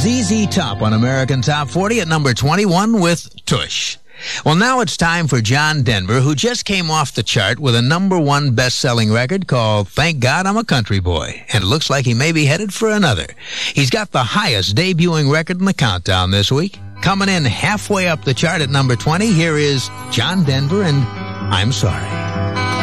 ZZ Top on American Top 40 at number 21 with Tush. Well, now it's time for John Denver, who just came off the chart with a number one best-selling record called Thank God I'm a Country Boy, and it looks like he may be headed for another. He's got the highest debuting record in the countdown this week. Coming in halfway up the chart at number 20, here is John Denver and I'm Sorry.